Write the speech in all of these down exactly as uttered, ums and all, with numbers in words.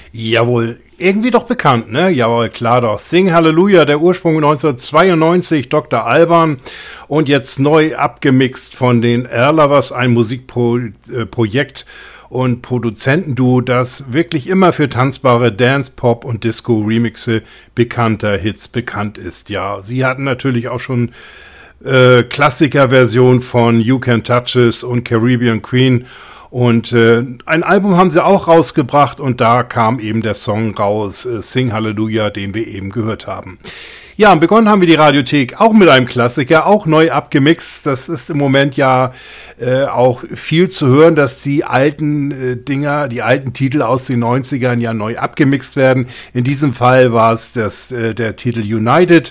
Jawohl, irgendwie doch bekannt, ne? Jawohl, klar doch. Sing Hallelujah, der Ursprung neunzehnhundertzweiundneunzig, Doktor Alban und jetzt neu abgemixt von den Airlovers, ein Musikprojekt und Produzentenduo, das wirklich immer für tanzbare Dance, Pop und Disco-Remixe bekannter Hits bekannt ist. Ja, sie hatten natürlich auch schon äh, Klassiker-Version von You Can Touch It und Caribbean Queen. Und äh, ein Album haben sie auch rausgebracht und da kam eben der Song raus, äh, Sing Hallelujah, den wir eben gehört haben. Ja, und begonnen haben wir die Radiothek auch mit einem Klassiker, auch neu abgemixt. Das ist im Moment ja äh, auch viel zu hören, dass die alten äh, Dinger, die alten Titel aus den neunzigern ja neu abgemixt werden. In diesem Fall war es das, äh, der Titel United.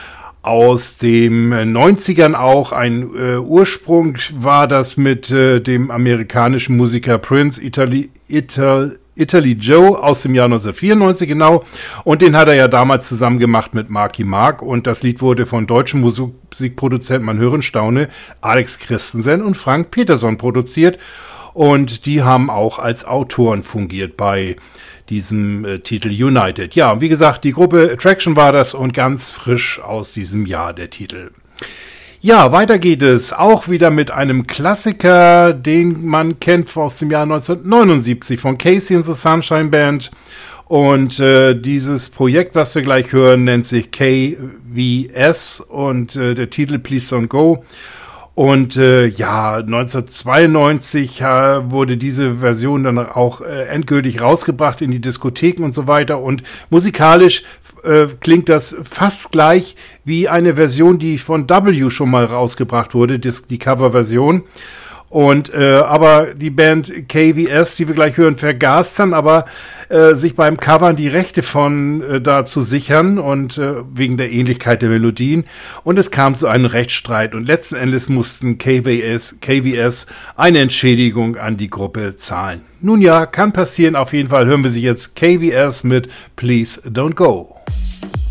Aus den neunzigern auch ein äh, Ursprung war das mit äh, dem amerikanischen Musiker Prince, Italy, Italy, Italy Joe aus dem Jahr neunzehnhundertvierundneunzig genau. Und den hat er ja damals zusammen gemacht mit Marky Mark. Und das Lied wurde von deutschen Musikproduzenten, man höre und staune, Alex Christensen und Frank Peterson produziert. Und die haben auch als Autoren fungiert bei diesem äh, Titel United. Ja, wie gesagt, die Gruppe Attraction war das und ganz frisch aus diesem Jahr der Titel. Ja, weiter geht es auch wieder mit einem Klassiker, den man kennt aus dem Jahr neunzehnhundertneunundsiebzig von Casey and the Sunshine Band. Und äh, dieses Projekt, was wir gleich hören, nennt sich K V S und äh, der Titel Please Don't Go. Und äh, ja, neunzehnhundertzweiundneunzig äh, wurde diese Version dann auch äh, endgültig rausgebracht in die Diskotheken und so weiter. Und musikalisch äh, klingt das fast gleich wie eine Version, die von W schon mal rausgebracht wurde, das, die Coverversion. Und äh, aber die Band K V S, die wir gleich hören, vergaß dann aber äh, sich beim Covern die Rechte von äh, da zu sichern und äh, wegen der Ähnlichkeit der Melodien. Und es kam zu einem Rechtsstreit und letzten Endes mussten K V S, K V S eine Entschädigung an die Gruppe zahlen. Nun ja, kann passieren. Auf jeden Fall hören wir sie jetzt K V S mit Please Don't Go.